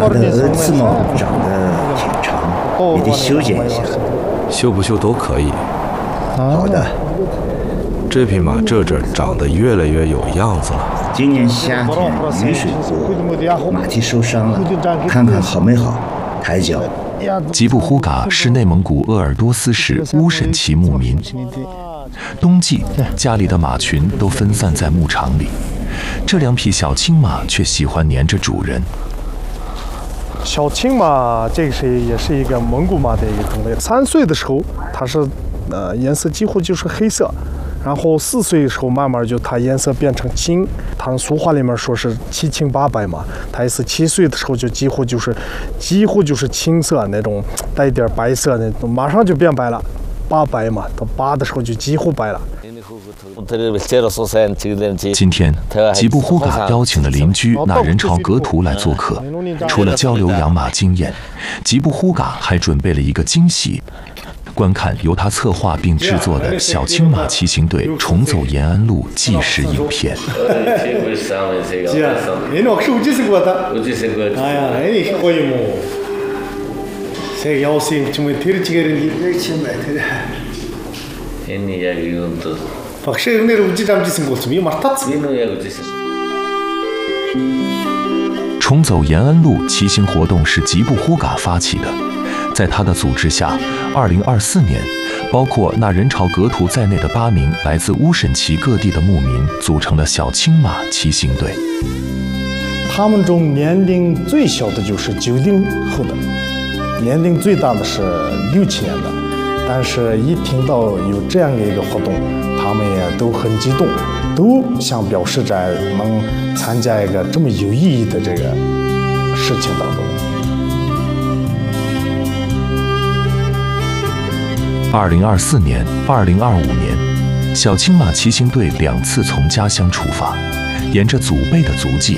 他的刺毛长得挺长，你得修剪一下。 修不修都可以。 好的。 这匹马这阵长得越来越有样子了。 今年夏天雨水多，马蹄受伤了，看看好没好？抬脚。 吉布呼嘎是内蒙古鄂尔多斯市乌审旗牧民。冬季，家里的马群都分散在牧场里，这2匹小青马却喜欢黏着主人。 小青马这个也是一个蒙古马的一个种类。3岁的时候，它是颜色几乎就是黑色。然后4岁的时候，慢慢就它颜色变成青，它俗话里面说是7青8白嘛。它也是7岁的时候就几乎就是青色那种，带一点白色那种，马上就变白了，8白嘛。到8的时候就几乎白了。 今天，吉布呼嘎邀请了邻居那人朝格图来做客。除了交流养马经验，吉布呼嘎还准备了一个惊喜。观看由他策划并制作的小青马骑行队重走延安路纪实影片。重走延安路骑行活动是吉布呼嘎发起的。在他的组织下，2024年，包括那人朝格图在内的8名来自乌审旗各地的牧民组成了小青马骑行队。 他们中年龄最小的就是90后的，年龄最大的是67年的。但是，一听到有这样的一个活动，他们也都很激动，都想表示在能参加一个这么有意义的这个事情当中。 2024年、2025年，小青马骑行队2次从家乡出发，沿着祖辈的足迹，